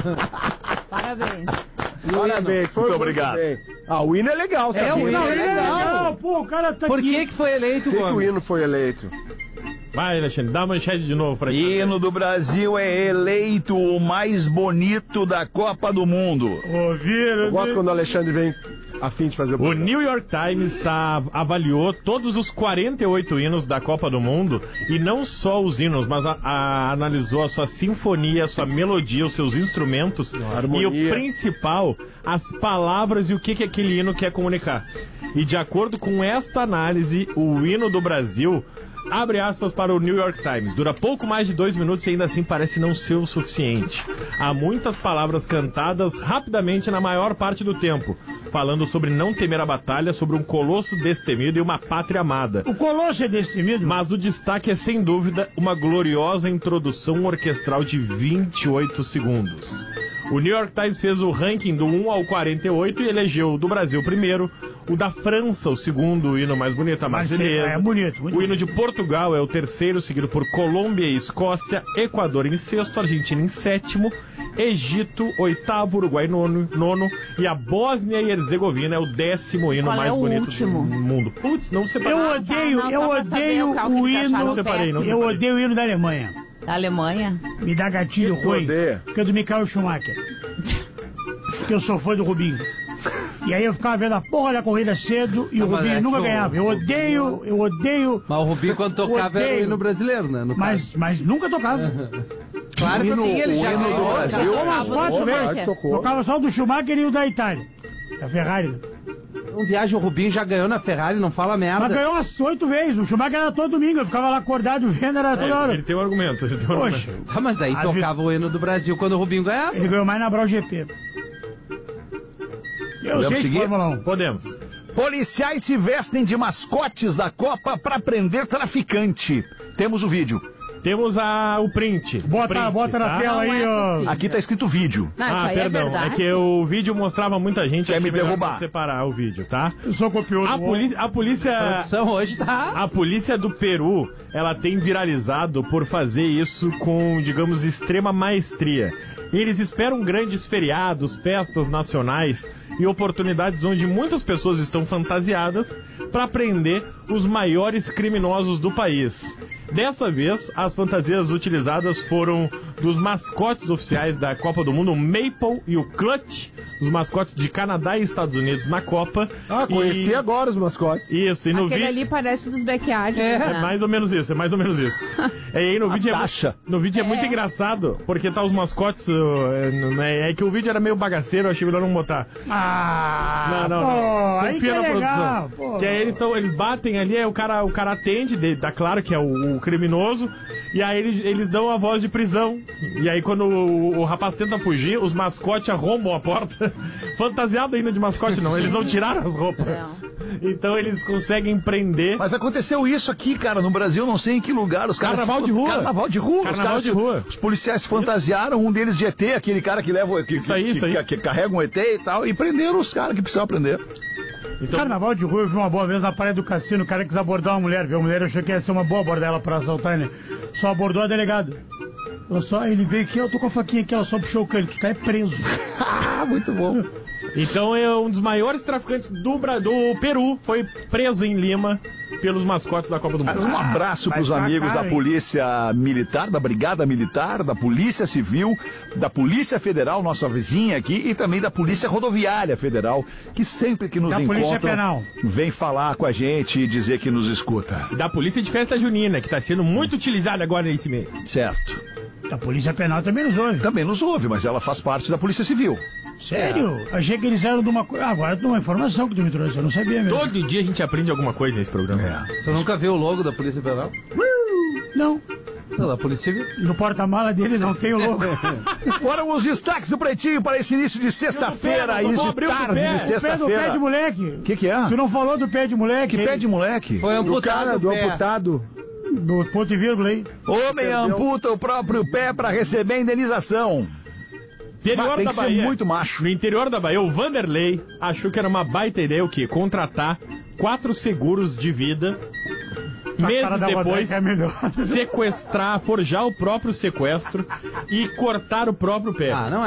Parabéns. Parabéns, muito obrigado. O hino é legal, sabe? O hino é legal. Pô, o cara tá Por aqui. que foi eleito, Por que Gomes? o hino foi eleito? Vai, Alexandre, dá a manchete de novo pra gente. Hino do Brasil é eleito o mais bonito da Copa do Mundo. Eu gosto quando o Alexandre vem a fim de fazer O New York Times avaliou todos os 48 hinos da Copa do Mundo e não só os hinos, mas analisou a sua sinfonia, a sua melodia, os seus instrumentos e o principal, as palavras e o que aquele hino quer comunicar. E de acordo com esta análise, o hino do Brasil, abre aspas para o New York Times, dura pouco mais de 2 minutos e ainda assim parece não ser o suficiente. Há muitas palavras cantadas rapidamente na maior parte do tempo, falando sobre não temer a batalha, sobre um colosso destemido e uma pátria amada. O colosso é destemido? Mas o destaque é, sem dúvida, uma gloriosa introdução orquestral de 28 segundos. O New York Times fez o ranking do 1 ao 48 e elegeu o do Brasil primeiro, o da França o segundo hino mais bonito, a Marselhesa. É bonito. O hino de Portugal é o terceiro, seguido por Colômbia e Escócia, Equador em sexto, Argentina em sétimo, Egito oitavo, Uruguai nono e a Bósnia e Herzegovina é o 10º hino mais bonito do mundo. Putz, não separei. Eu odeio o hino. Não separei. Eu odeio o hino da Alemanha. Da Alemanha? Me dá gatilho ruim. Que é do Michael Schumacher. Porque eu sou fã do Rubinho. E aí eu ficava vendo a porra da corrida cedo e o Rubinho nunca ganhava. Eu odeio. Mas o Rubinho, quando tocava, era o hino brasileiro, né? Mas nunca tocava. Claro que sim, ele já ganhou. Tocou umas 4 vezes. Tocava só o do Schumacher e o da Itália. Da Ferrari. Um viagem, o Rubinho já ganhou na Ferrari, não fala merda. Mas ganhou umas 8 vezes. O Schumacher era todo domingo. Eu ficava lá acordado vendo, era toda hora. Ele tem um argumento. Poxa. Tá, mas aí tocava o hino do Brasil quando o Rubinho ganhava. Ele ganhou mais na Brau GP. Podemos seguir? Fórmula 1. Podemos. Policiais se vestem de mascotes da Copa para prender traficante. Temos o vídeo. Temos o print. Bota na tela aí, ó. Aqui tá escrito vídeo. Não, perdão. É que o vídeo mostrava muita gente. Quer me derrubar? Separar o vídeo, tá? Eu sou copioso. A polícia. A produção hoje tá. A polícia do Peru, ela tem viralizado por fazer isso com, digamos, extrema maestria. Eles esperam grandes feriados, festas nacionais e oportunidades onde muitas pessoas estão fantasiadas para prender os maiores criminosos do país. Dessa vez, as fantasias utilizadas foram dos mascotes oficiais da Copa do Mundo, o Maple e o Clutch, os mascotes de Canadá e Estados Unidos na Copa. Conheci agora os mascotes. Isso, e no Aquele ali parece dos backyards. É mais ou menos isso, E aí no vídeo no vídeo é muito engraçado, porque tá os mascotes, é que o vídeo era meio bagaceiro, eu achei melhor não botar. Não. Confia na produção. Pô. Que aí eles batem ali, aí o cara atende, dá claro que é o criminoso, e aí eles dão a voz de prisão. E aí quando o rapaz tenta fugir, os mascotes arrombam a porta. Fantasiado ainda de mascote não, eles não tiraram as roupas. Então eles conseguem prender. Mas aconteceu isso aqui, cara, no Brasil, não sei em que lugar. Os caras Carnaval de rua. Carnaval de rua. Os policiais se fantasiaram, um deles de ET, aquele cara que leva que carrega um ET e tal, e prenderam os caras que precisavam prender. Então... Carnaval de rua, eu vi uma boa vez na praia do cassino, o cara quis abordar uma mulher, viu? A mulher achou que ia ser uma boa abordar ela pra assaltar, né? Só abordou a delegada. Ele veio aqui, eu tô com a faquinha aqui, ela só puxou o cano, tu tá preso. Muito bom. Então é um dos maiores traficantes do Peru, foi preso em Lima pelos mascotes da Copa do Mundo. Um abraço pros amigos da Polícia Militar, da Brigada Militar, da Polícia Civil, da Polícia Federal, nossa vizinha aqui, e também da Polícia Rodoviária Federal, que sempre que nos encontram, vem falar com a gente e dizer que nos escuta. E da Polícia de Festa Junina, que está sendo muito utilizada agora nesse mês. Certo. A Polícia Penal também nos ouve. Também nos ouve, mas ela faz parte da Polícia Civil. Sério? Achei que eles eram de uma coisa. Agora tem uma informação que tu me trouxe, eu não sabia mesmo. Todo dia a gente aprende alguma coisa nesse programa. Tu nunca viu o logo da Polícia Federal? Não. Não, da Polícia Civil. No porta-mala dele não tem o logo. Foram os destaques do Pretinho para esse início de sexta-feira, início de tarde de sexta-feira. Pé de moleque. O que é? Tu não falou do pé de moleque? Que pé de moleque? Foi amputado do amputado. Do ponto e vírgula aí. Homem amputa o próprio pé para receber indenização. Tem que ser muito macho. No interior da Bahia, o Vanderlei achou que era uma baita ideia o quê? Contratar 4 seguros de vida, meses depois, sequestrar, forjar o próprio sequestro e cortar o próprio pé. Não